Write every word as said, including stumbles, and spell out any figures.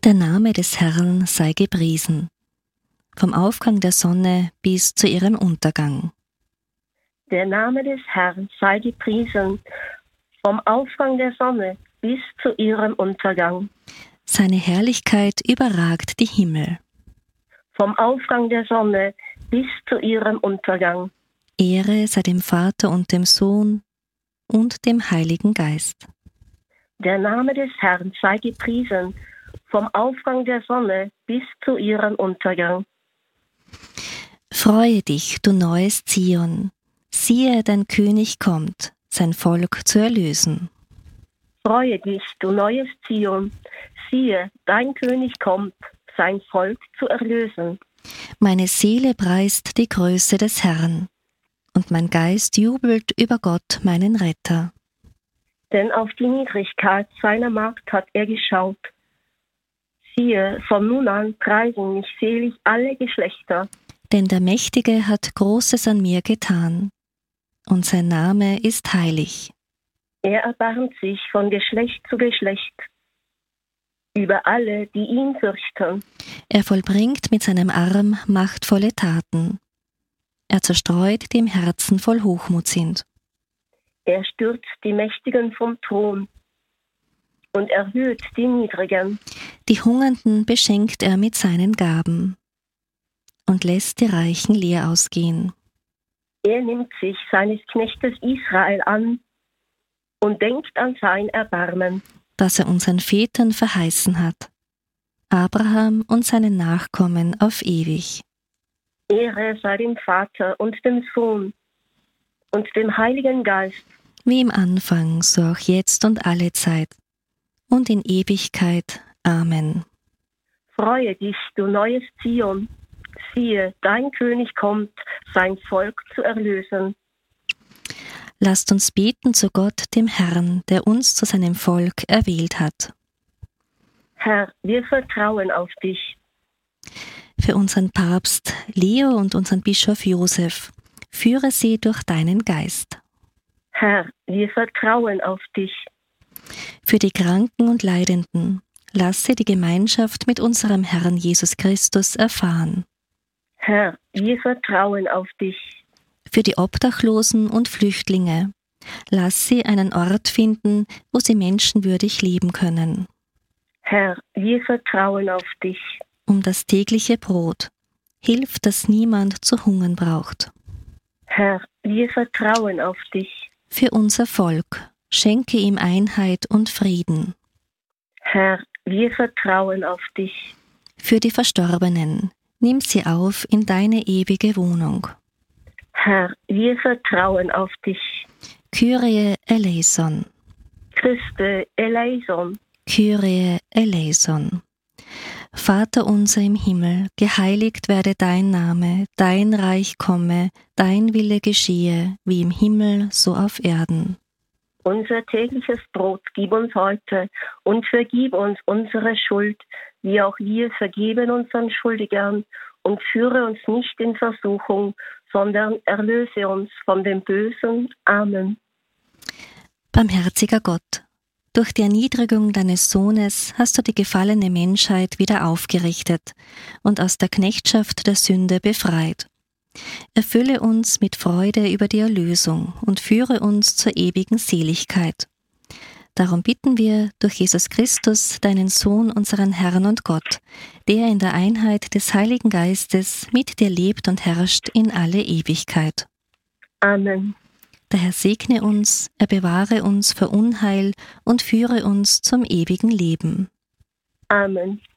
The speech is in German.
Der Name des Herrn sei gepriesen, vom Aufgang der Sonne bis zu ihrem Untergang. Der Name des Herrn sei gepriesen, vom Aufgang der Sonne bis zu ihrem Untergang. Seine Herrlichkeit überragt die Himmel. Vom Aufgang der Sonne bis zu ihrem Untergang. Ehre sei dem Vater und dem Sohn und dem Heiligen Geist. Der Name des Herrn sei gepriesen, vom Aufgang der Sonne bis zu ihrem Untergang. Freue dich, du neues Zion, siehe, dein König kommt, sein Volk zu erlösen. Freue dich, du neues Zion, siehe, dein König kommt, sein Volk zu erlösen. Meine Seele preist die Größe des Herrn, und mein Geist jubelt über Gott, meinen Retter. Denn auf die Niedrigkeit seiner Magd hat er geschaut. Siehe, von nun an preisen mich selig alle Geschlechter. Denn der Mächtige hat Großes an mir getan, und sein Name ist heilig. Er erbarmt sich von Geschlecht zu Geschlecht über alle, die ihn fürchten. Er vollbringt mit seinem Arm machtvolle Taten. Er zerstreut, die im Herzen voll Hochmut sind. Er stürzt die Mächtigen vom Thron und erhöht die Niedrigen. Die Hungernden beschenkt er mit seinen Gaben und lässt die Reichen leer ausgehen. Er nimmt sich seines Knechtes Israel an und denkt an sein Erbarmen, das er unseren Vätern verheißen hat, Abraham und seinen Nachkommen auf ewig. Ehre sei dem Vater und dem Sohn und dem Heiligen Geist, wie im Anfang, so auch jetzt und alle Zeit und in Ewigkeit. Amen. Freue dich, du neues Zion, siehe, dein König kommt, sein Volk zu erlösen. Lasst uns beten zu Gott, dem Herrn, der uns zu seinem Volk erwählt hat. Herr, wir vertrauen auf dich. Für unseren Papst Leo und unseren Bischof Josef, führe sie durch deinen Geist. Herr, wir vertrauen auf dich. Für die Kranken und Leidenden, lasse die Gemeinschaft mit unserem Herrn Jesus Christus erfahren. Herr, wir vertrauen auf dich. Für die Obdachlosen und Flüchtlinge, lass sie einen Ort finden, wo sie menschenwürdig leben können. Herr, wir vertrauen auf dich. Um das tägliche Brot, hilf, dass niemand zu hungern braucht. Herr, wir vertrauen auf dich. Für unser Volk, schenke ihm Einheit und Frieden. Herr, wir vertrauen auf dich. Für die Verstorbenen, nimm sie auf in deine ewige Wohnung. Herr, wir vertrauen auf dich. Kyrie eleison. Christe eleison. Kyrie eleison. Vater unser im Himmel, geheiligt werde dein Name, dein Reich komme, dein Wille geschehe, wie im Himmel, so auf Erden. Unser tägliches Brot gib uns heute und vergib uns unsere Schuld, wie auch wir vergeben unseren Schuldigern, und führe uns nicht in Versuchung, sondern erlöse uns von dem Bösen. Amen. Barmherziger Gott, durch die Erniedrigung deines Sohnes hast du die gefallene Menschheit wieder aufgerichtet und aus der Knechtschaft der Sünde befreit. Erfülle uns mit Freude über die Erlösung und führe uns zur ewigen Seligkeit. Darum bitten wir durch Jesus Christus, deinen Sohn, unseren Herrn und Gott, der in der Einheit des Heiligen Geistes mit dir lebt und herrscht in alle Ewigkeit. Amen. Der Herr segne uns, er bewahre uns vor Unheil und führe uns zum ewigen Leben. Amen.